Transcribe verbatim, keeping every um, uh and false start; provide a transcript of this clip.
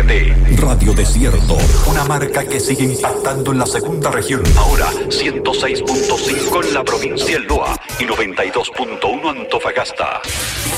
T. Radio Desierto, una marca que sigue impactando en la segunda región. Ahora ciento seis punto cinco en la provincia del Loa y noventa y dos punto uno Antofagasta.